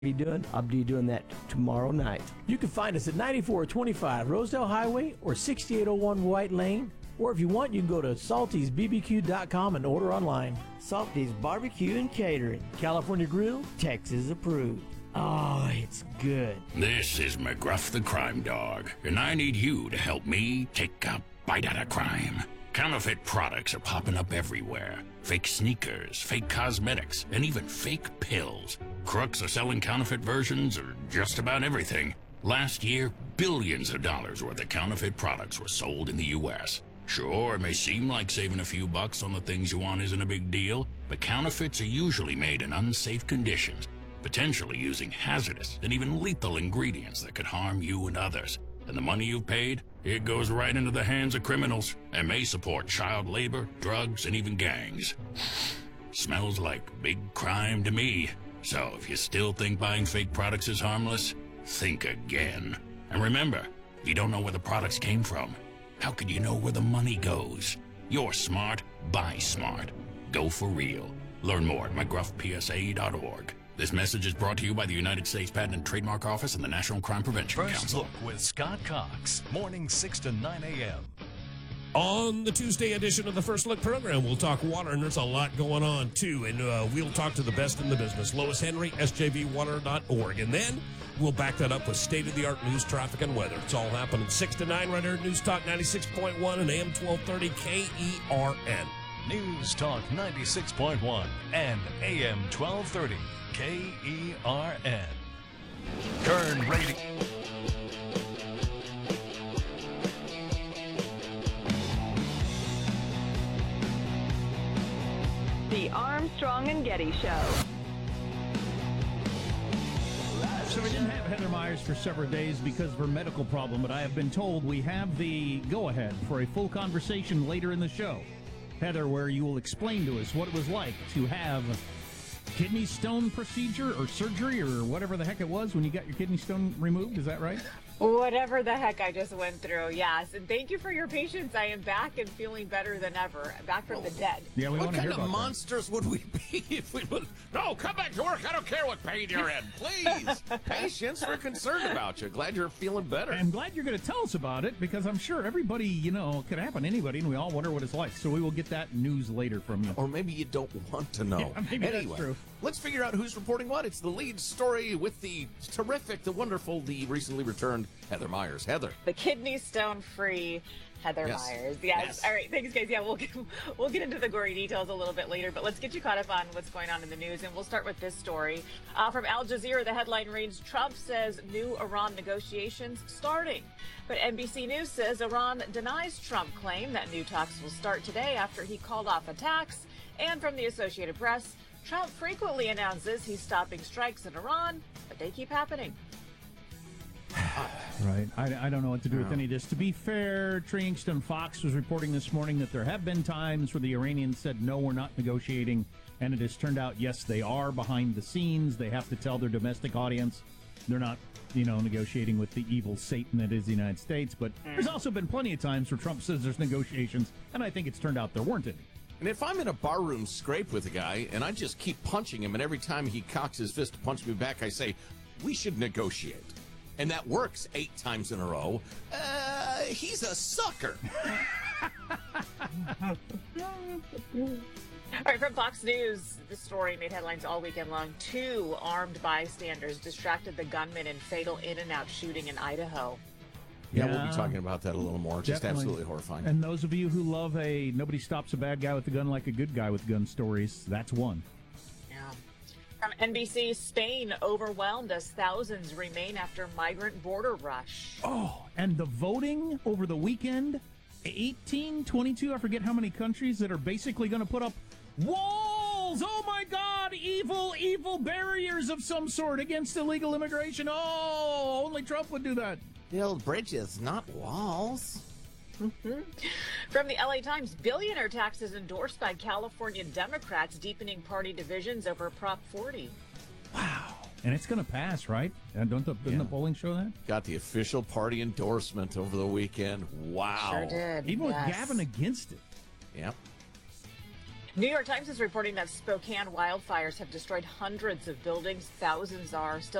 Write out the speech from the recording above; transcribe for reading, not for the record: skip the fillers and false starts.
I'll be doing that tomorrow night. You can find us at 9425 Rosedale Highway or 6801 White Lane. Or if you want, you can go to saltysbbq.com and order online. Salty's Barbecue and Catering. California Grill, Texas approved. Oh, it's good. This is McGruff the Crime Dog, and I need you to help me take a bite out of crime. Counterfeit products are popping up everywhere. Fake sneakers, fake cosmetics, and even fake pills. Crooks are selling counterfeit versions of just about everything. Last year, billions of dollars worth of counterfeit products were sold in the U.S. Sure, it may seem like saving a few bucks on the things you want isn't a big deal, but counterfeits are usually made in unsafe conditions, potentially using hazardous and even lethal ingredients that could harm you and others. And the money you've paid, it goes right into the hands of criminals and may support child labor, drugs, and even gangs. Smells like big crime to me. So if you still think buying fake products is harmless, think again. And remember, if you don't know where the products came from, how could you know where the money goes? You're smart, buy smart. Go for real. Learn more at mcgruffpsa.org. This message is brought to you by the United States Patent and Trademark Office and the National Crime Prevention First Council. Look with Scott Cox, morning 6 to 9 a.m. On the Tuesday edition of the First Look program, we'll talk water, and there's a lot going on, too. And we'll talk to the best in the business, Lois Henry, sjvwater.org. And then we'll back that up with state-of-the-art news, traffic, and weather. It's all happening 6 to 9 right here at News Talk 96.1 and AM 1230 KERN. News Talk 96.1 and AM 1230 KERN. Kern Radio. The Armstrong and Getty Show. So we didn't have Heather Myers for several days because of her medical problem, but I have been told we have the go-ahead for a full conversation later in the show. Heather, where you will explain to us what it was like to have kidney stone procedure or surgery or whatever the heck it was when you got your kidney stone removed. Is that right? Whatever the heck I just went through, yes. And thank you for your patience. I am back and feeling better than ever. Back from the dead. Yeah, we what want to hear kind about of monsters would we be if we would... No, come back to work. I don't care what pain you're in. Please. Patience. We're concerned about you. Glad you're feeling better. I'm glad you're going to tell us about it because I'm sure everybody, could happen to anybody, and we all wonder what it's like. So we will get that news later from you. Or maybe you don't want to know. Yeah, maybe anyway, that's true. Let's figure out who's reporting what. It's the lead story with the terrific, the wonderful, the recently returned Heather Myers. Heather. The kidney stone free Heather Myers. Yes. All right. Thanks, guys. Yeah, we'll get into the gory details a little bit later, but let's get you caught up on what's going on in the news. And we'll start with this story. From Al Jazeera, the headline reads, Trump says new Iran negotiations starting. But NBC News says Iran denies Trump claim that new talks will start today after he called off attacks. And from the Associated Press, Trump frequently announces he's stopping strikes in Iran, but they keep happening. Right. I don't know what to do with any of this. To be fair, Tringston Fox was reporting this morning that there have been times where the Iranians said, no, we're not negotiating. And it has turned out, yes, they are behind the scenes. They have to tell their domestic audience they're not, negotiating with the evil Satan that is the United States. But there's also been plenty of times where Trump says there's negotiations, and I think it's turned out there weren't any. And if I'm in a barroom scrape with a guy and I just keep punching him, and every time he cocks his fist to punch me back, I say, we should negotiate. And that works 8 times in a row. He's a sucker. All right, from Fox News, this story made headlines all weekend long. 2 armed bystanders distracted the gunman in fatal in-and-out shooting in Idaho. Yeah, we'll be talking about that a little more. Just Definitely. Absolutely horrifying. And those of you who love a nobody stops a bad guy with a gun like a good guy with gun stories, that's one. Yeah. From NBC, Spain overwhelmed as thousands remain after migrant border rush. Oh, and the voting over the weekend, 22, I forget how many countries that are basically going to put up walls. Oh, my God, evil barriers of some sort against illegal immigration. Oh, only Trump would do that. Build bridges, not walls. From the LA Times, billionaire taxes endorsed by California Democrats deepening party divisions over Prop 40. Wow. And it's going to pass, right? And doesn't the polling show that? Got the official party endorsement over the weekend. Wow. Sure did. Even with Gavin against it. Yep. New York Times is reporting that Spokane wildfires have destroyed hundreds of buildings. Thousands are still